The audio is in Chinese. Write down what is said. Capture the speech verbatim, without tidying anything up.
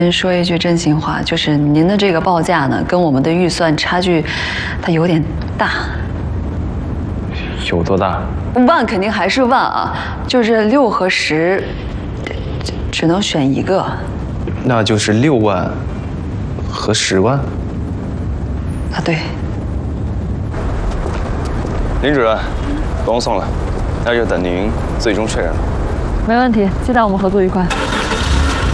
先说一句真心话，就是您的这个报价呢，跟我们的预算差距，它有点大。 有多大？ 万肯定还是万啊，就是六和十，只只能选一个。 那就是六万和十万。 啊，对。 林主任，不用送了，那就等您最终确认了。 没问题，期待我们合作愉快。